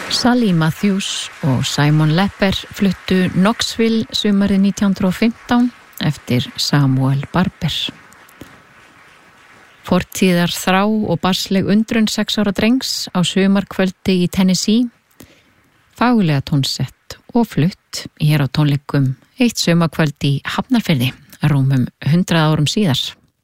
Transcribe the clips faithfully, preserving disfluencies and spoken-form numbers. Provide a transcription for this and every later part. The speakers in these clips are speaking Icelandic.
Sally Matthews og Simon Lepper fluttu Knoxville sumarið nítján hundruð og fimmtán eftir Samuel Barber. Fortíðar þrá og barsleg undrun sex ára drengs á sumarkvöldi í Tennessee, faglega tónsett og flutt hér á tónleikum eitt sumarkvöldi í Hafnarfirði, rúmum hundrað árum síðar.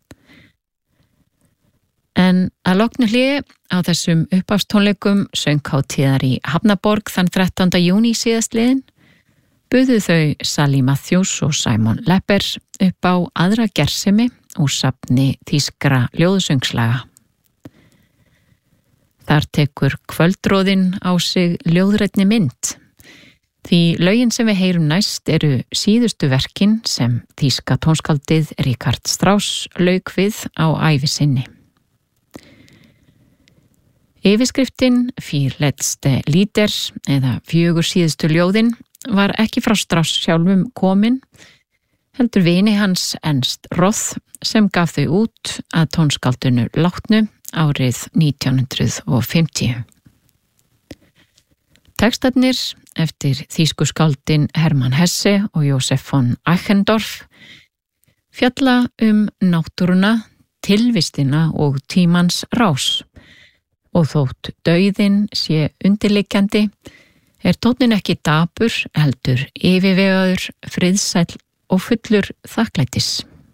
En að loknu hléi á þessum upphafstónleikum sönghátíðar í Hafnaborg þann þrettánda júní síðastliðin buðu þau Sally Matthews og Simon Lepper upp á aðra gersemi úr safni þýskra ljóðsöngslaga. Þar tekur kvöldróðinn á sig ljóðrænni mynd, því lögin sem við heyrum næst eru síðustu verkin sem þýska tónskáldið Richard Strauss lauk við á ævi sinni. Yfirskriftin Vier letzte Lieder eða fjögur síðustu ljóðin var ekki frá Strauss sjálfum komin, heldur vini hans Ernst Roth sem gaf þau út að tónskáldinu látnu árið nítján hundruð og fimmtíu. Textarnir eftir þýsku skáldin Hermann Hesse og Josef von Eichendorff fjalla um náttúruna, tilvistina og tímans rás. Og þótt dauðinn sé undirliggjandi, er tónninn ekki dapur, heldur yfirvegaður, friðsæll og fullur þakklætis.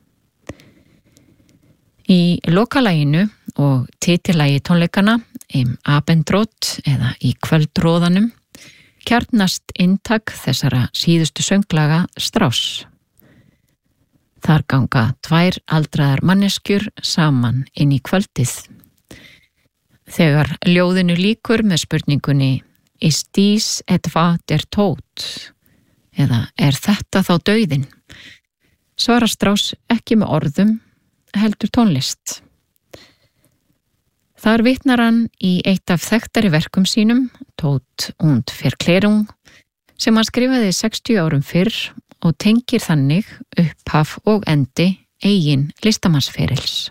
Í lokalaginu og titilagi tónleikana, Im Abendrot eða í kvöldróðanum, kjarnast inntak þessara síðustu sönglaga Strauss. Þar ganga tvær aldraðar manneskjur saman inn í kvöldið. Þegar ljóðinu líkur með spurningunni Is dies etwa der Tod? Eða er þetta þá dauðinn? Svarar Strauss ekki með orðum, heldur tónlist. Þar vitnar hann í eitt af þekktari verkum sínum, Tod und Verklärung, sem hann skrifaði sextíu árum fyrr og tengir þannig upphaf og endi eigin listamannsferils.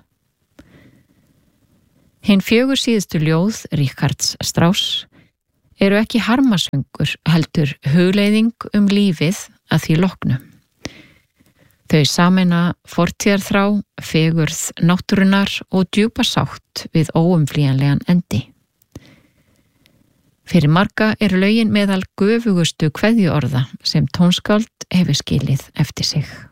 Hinn fjögur síðustu ljóð Richards Strauss eru ekki harmasöngur, heldur hugleiðing um lífið að því loknu. Þau sameina fortíðarþrá, fegurð náttúrunnar og djúpa sátt við óumflýjanlegan endi. Fyrir marga eru lögin meðal göfugustu kveðjuorða sem tónskáld hefur skilið eftir sig.